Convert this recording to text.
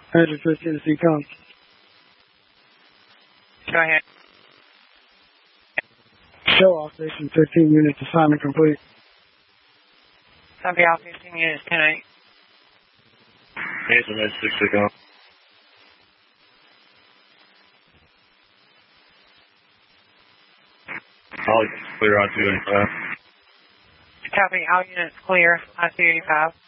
Roger, 15 to CCOM. Go ahead. Show off station 15 units, assignment complete. Copy all 15 units, 10-8. Hanson, 6 CCOM. All clear on 285. Copy all units clear, I-285.